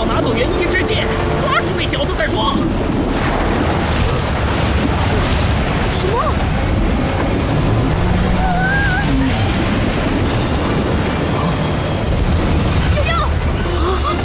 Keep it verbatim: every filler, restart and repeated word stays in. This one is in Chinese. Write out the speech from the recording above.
要拿到元一之剑，抓住那小子再说。